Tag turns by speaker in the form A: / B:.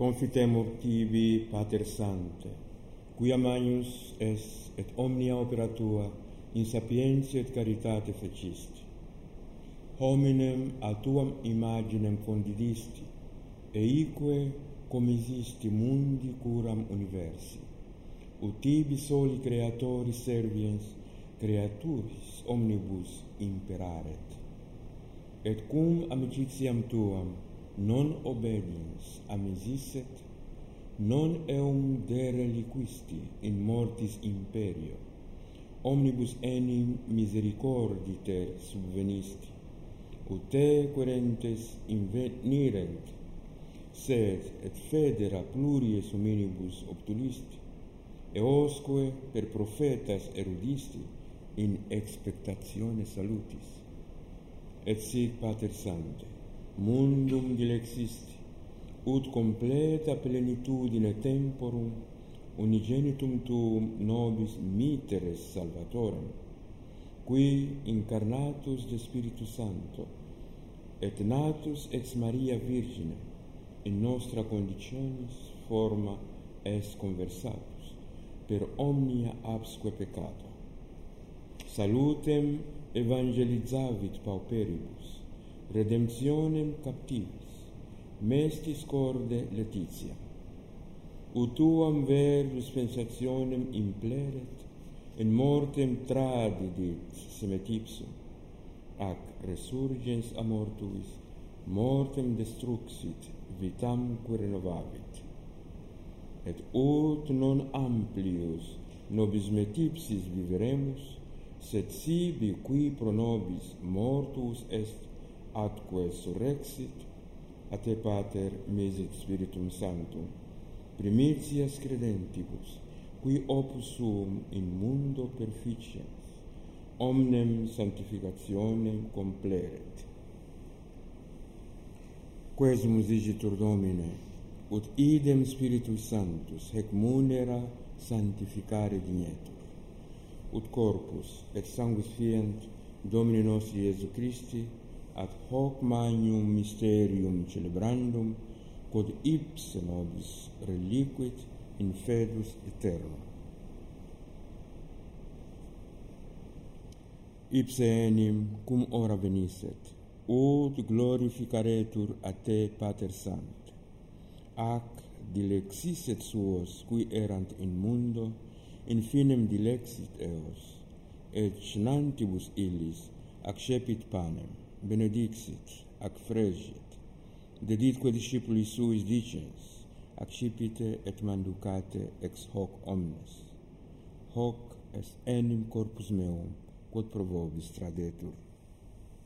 A: Confitemur tibi, Pater Sancte, quia magnus es et omnia opera tua in sapientia et caritate fecisti. Hominem a tuam imaginem condidisti, eique comisisti mundi curam universi, ut tibi soli creatori serviens creaturis omnibus imperaret. Et cum amicitiam tuam non obediens amisisset, non eum de reliquisti in mortis imperio, omnibus enim misericorditer subvenisti, ut te querentes invenirent, sed et federa pluries hominibus obtulisti, eosque per prophetas erudisti in expectatione salutis. Et sic, Pater Sancte, mundum dilexisti, ut completa plenitudine temporum unigenitum tuum nobis miteres salvatorem, qui incarnatus de Spiritu Sancto et natus ex Maria Virgine in nostra conditionis forma es conversatus per omnia absque peccata. Salutem evangelizavit pauperibus, redemptionem captivis, mestis corde Laetitia. Ut tuam ver dispensationem impleret, in mortem tradidit semet ipsum, ac resurgens a mortuis, mortem destruxit, vitamque renovavit. Et ut non amplius nobis metipsis viveremus, sed sibi qui pro nobis mortus est atque surrexit, a te, Pater, misit Spiritum Sanctum, primitias credentibus, qui opus suum in mundo perficiens, omnem sanctificationem compleret. Quesumus digitur Domine, ut idem Spiritus Sanctus hec munera sanctificare dignetur, ut corpus et sanguis fient Domini nostri Iesu Christi ad hoc magnum mysterium celebrandum, quod ipse nobis reliquit in fidus aeterna. Ipse enim cum ora venisset, ut glorificaretur a te, Pater Sancte, ac dilexisset suos qui erant in mundo, in finem dilexit eos, et cenantibus illis accepit panem, benedixit, ac fregit, deditque discipulis suis dicens, accipite et manducate ex hoc omnes. Hoc est enim corpus meum, quod pro vobis tradetur.